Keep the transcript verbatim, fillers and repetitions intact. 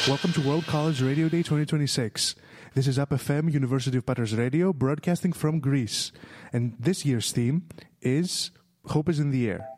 Welcome to World College Radio Day twenty twenty-six. This is U P F M, University of Patras Radio, broadcasting from Greece. And this year's theme is Hope is in the Air.